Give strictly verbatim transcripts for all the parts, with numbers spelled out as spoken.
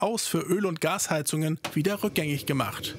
Aus für Öl- und Gasheizungen wieder rückgängig gemacht.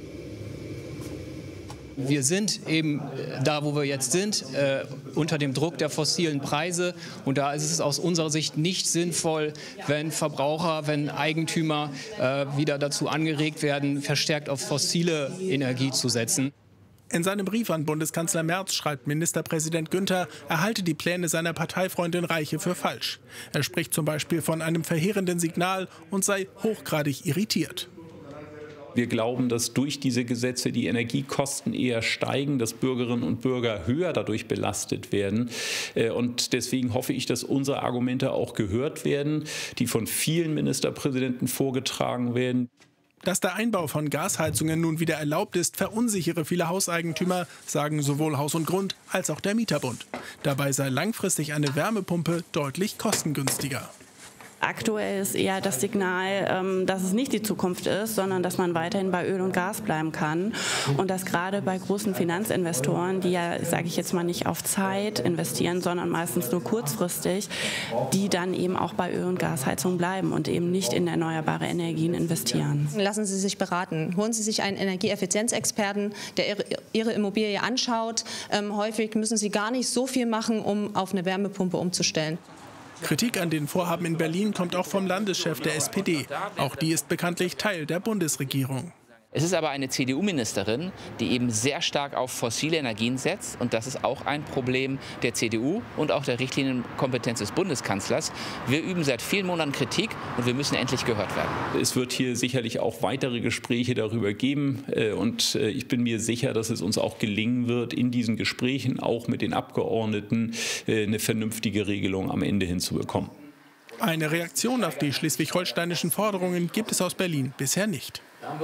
Wir sind eben da, wo wir jetzt sind, äh, unter dem Druck der fossilen Preise. Und da ist es aus unserer Sicht nicht sinnvoll, wenn Verbraucher, wenn Eigentümer äh, wieder dazu angeregt werden, verstärkt auf fossile Energie zu setzen. In seinem Brief an Bundeskanzler Merz schreibt Ministerpräsident Günther, er halte die Pläne seiner Parteifreundin Reiche für falsch. Er spricht zum Beispiel von einem verheerenden Signal und sei hochgradig irritiert. Wir glauben, dass durch diese Gesetze die Energiekosten eher steigen, dass Bürgerinnen und Bürger höher dadurch belastet werden. Und deswegen hoffe ich, dass unsere Argumente auch gehört werden, die von vielen Ministerpräsidenten vorgetragen werden. Dass der Einbau von Gasheizungen nun wieder erlaubt ist, verunsichere viele Hauseigentümer, sagen sowohl Haus und Grund als auch der Mieterbund. Dabei sei langfristig eine Wärmepumpe deutlich kostengünstiger. Aktuell ist eher das Signal, dass es nicht die Zukunft ist, sondern dass man weiterhin bei Öl und Gas bleiben kann. Und dass gerade bei großen Finanzinvestoren, die ja, sage ich jetzt mal, nicht auf Zeit investieren, sondern meistens nur kurzfristig, die dann eben auch bei Öl- und Gasheizung bleiben und eben nicht in erneuerbare Energien investieren. Lassen Sie sich beraten. Holen Sie sich einen Energieeffizienzexperten, der Ihre, Ihre Immobilie anschaut. Ähm, häufig müssen Sie gar nicht so viel machen, um auf eine Wärmepumpe umzustellen. Kritik an den Vorhaben in Berlin kommt auch vom Landeschef der S P D. Auch die ist bekanntlich Teil der Bundesregierung. Es ist aber eine C D U-Ministerin, die eben sehr stark auf fossile Energien setzt. Und das ist auch ein Problem der C D U und auch der Richtlinienkompetenz des Bundeskanzlers. Wir üben seit vielen Monaten Kritik und wir müssen endlich gehört werden. Es wird hier sicherlich auch weitere Gespräche darüber geben. Und ich bin mir sicher, dass es uns auch gelingen wird, in diesen Gesprächen auch mit den Abgeordneten eine vernünftige Regelung am Ende hinzubekommen. Eine Reaktion auf die schleswig-holsteinischen Forderungen gibt es aus Berlin bisher nicht.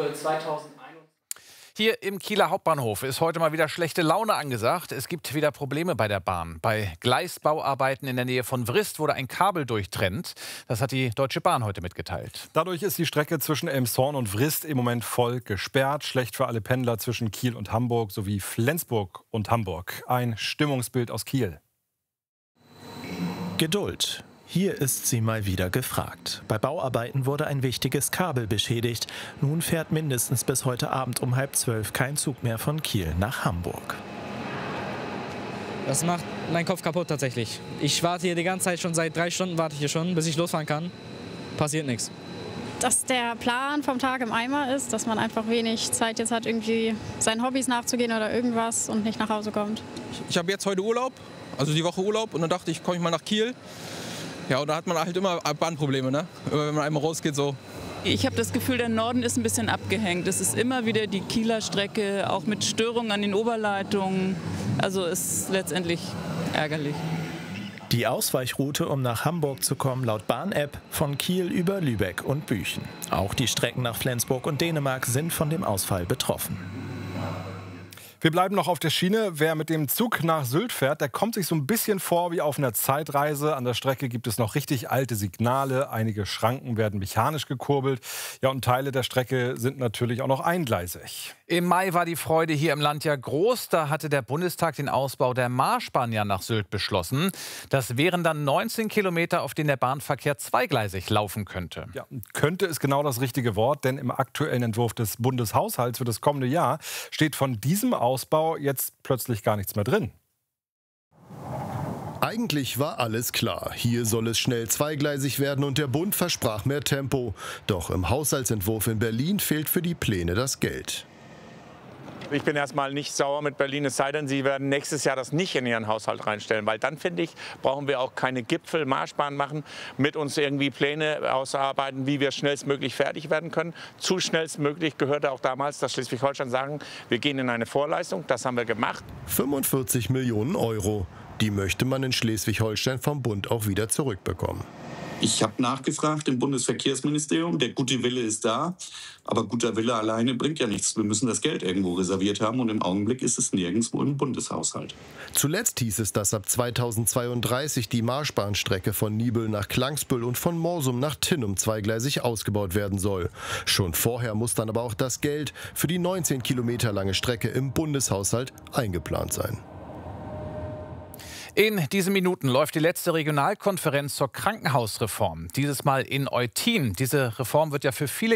Hier im Kieler Hauptbahnhof ist heute mal wieder schlechte Laune angesagt. Es gibt wieder Probleme bei der Bahn. Bei Gleisbauarbeiten in der Nähe von Vrist wurde ein Kabel durchtrennt. Das hat die Deutsche Bahn heute mitgeteilt. Dadurch ist die Strecke zwischen Elmshorn und Vrist im Moment voll gesperrt. Schlecht für alle Pendler zwischen Kiel und Hamburg sowie Flensburg und Hamburg. Ein Stimmungsbild aus Kiel. Geduld. Hier ist sie mal wieder gefragt. Bei Bauarbeiten wurde ein wichtiges Kabel beschädigt. Nun fährt mindestens bis heute Abend um halb zwölf kein Zug mehr von Kiel nach Hamburg. Das macht meinen Kopf kaputt tatsächlich. Ich warte hier die ganze Zeit, schon seit drei Stunden warte ich hier schon, bis ich losfahren kann. Passiert nichts. Dass der Plan vom Tag im Eimer ist, dass man einfach wenig Zeit jetzt hat, irgendwie seinen Hobbys nachzugehen oder irgendwas und nicht nach Hause kommt. Ich, ich habe jetzt heute Urlaub, also die Woche Urlaub, und dann dachte ich, komme ich mal nach Kiel. Ja, und da hat man halt immer Bahnprobleme, ne? Wenn man einmal rausgeht, so. Ich habe das Gefühl, der Norden ist ein bisschen abgehängt. Es ist immer wieder die Kieler Strecke, auch mit Störungen an den Oberleitungen. Also ist letztendlich ärgerlich. Die Ausweichroute, um nach Hamburg zu kommen, laut Bahn-App von Kiel über Lübeck und Büchen. Auch die Strecken nach Flensburg und Dänemark sind von dem Ausfall betroffen. Wir bleiben noch auf der Schiene. Wer mit dem Zug nach Sylt fährt, der kommt sich so ein bisschen vor wie auf einer Zeitreise. An der Strecke gibt es noch richtig alte Signale. Einige Schranken werden mechanisch gekurbelt. Ja, und Teile der Strecke sind natürlich auch noch eingleisig. Im Mai war die Freude hier im Land ja groß. Da hatte der Bundestag den Ausbau der Marschbahn ja nach Sylt beschlossen. Das wären dann neunzehn Kilometer, auf denen der Bahnverkehr zweigleisig laufen könnte. Ja, könnte ist genau das richtige Wort, denn im aktuellen Entwurf des Bundeshaushalts für das kommende Jahr steht von diesem Ausbau jetzt plötzlich gar nichts mehr drin. Eigentlich war alles klar. Hier soll es schnell zweigleisig werden und der Bund versprach mehr Tempo. Doch im Haushaltsentwurf in Berlin fehlt für die Pläne das Geld. Ich bin erstmal nicht sauer mit Berlin, es sei denn, sie werden nächstes Jahr das nicht in ihren Haushalt reinstellen. Weil dann, finde ich, brauchen wir auch keine Gipfelmarschbahn machen, mit uns irgendwie Pläne ausarbeiten, wie wir schnellstmöglich fertig werden können. Zu schnellstmöglich gehörte auch damals, dass Schleswig-Holstein sagen, wir gehen in eine Vorleistung. Das haben wir gemacht. fünfundvierzig Millionen Euro. Die möchte man in Schleswig-Holstein vom Bund auch wieder zurückbekommen. Ich habe nachgefragt im Bundesverkehrsministerium, der gute Wille ist da, aber guter Wille alleine bringt ja nichts. Wir müssen das Geld irgendwo reserviert haben und im Augenblick ist es nirgendwo im Bundeshaushalt. Zuletzt hieß es, dass ab zweitausendzweiunddreißig die Marschbahnstrecke von Nibel nach Klangsbüll und von Morsum nach Tinnum zweigleisig ausgebaut werden soll. Schon vorher muss dann aber auch das Geld für die neunzehn Kilometer lange Strecke im Bundeshaushalt eingeplant sein. In diesen Minuten läuft die letzte Regionalkonferenz zur Krankenhausreform. Dieses Mal in Eutin. Diese Reform wird ja für viele